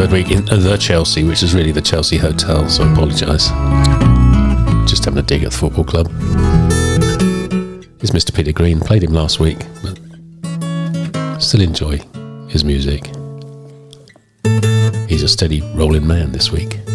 third week in the Chelsea, which is really the Chelsea Hotel, so I apologise. Just having a dig at the football club. It's Mr. Peter Green. Played him last week, but still enjoy his music. He's a steady rolling man this week.